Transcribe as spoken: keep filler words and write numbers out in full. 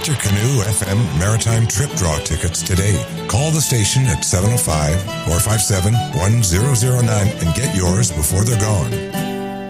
Get your Canoe F M Maritime Trip Draw tickets today. Call the station at seven oh five, four five seven, one zero zero nine and get yours before they're gone.